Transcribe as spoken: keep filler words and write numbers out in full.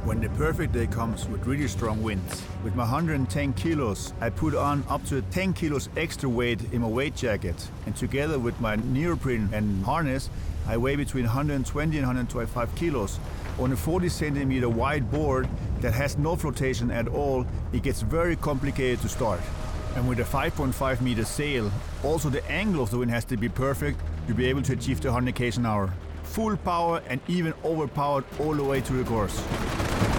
When the perfect day comes with really strong winds, with my one hundred ten kilos, I put on up to ten kilos extra weight in my weight jacket. And together with my neoprene and harness, I weigh between one hundred twenty and one hundred twenty-five kilos. On a forty centimeter wide board that has no flotation at all, it gets very complicated to start. And with a five point five meter sail, also the angle of the wind has to be perfect to be able to achieve the one hundred kilometers an hour. Full power and even overpowered all the way to the course.